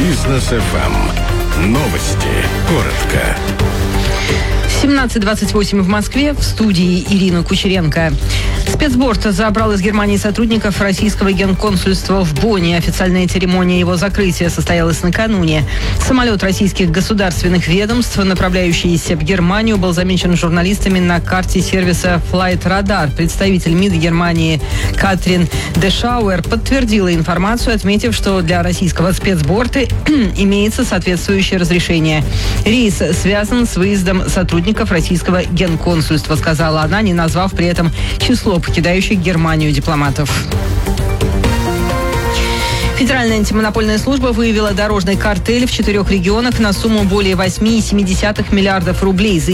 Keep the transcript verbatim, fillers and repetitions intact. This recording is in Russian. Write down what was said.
Бизнес эф эм. Новости. Коротко. семнадцать двадцать восемь в Москве. В студии Ирина Кучеренко. Спецборд забрал из Германии сотрудников российского генконсульства в Бонне. Официальная церемония его закрытия состоялась накануне. Самолет российских государственных ведомств, направляющийся в Германию, был замечен журналистами на карте сервиса Flight Radar. Представитель МИД Германии Катрин Дешауэр подтвердила информацию, отметив, что для российского спецборда имеется соответствующее разрешение. Рейс связан с выездом сотрудников российского генконсульства, сказала она, не назвав при этом число покидающих Германию дипломатов. Федеральная антимонопольная служба выявила дорожный картель в четырех регионах на сумму более восемь целых семь десятых миллиардов рублей.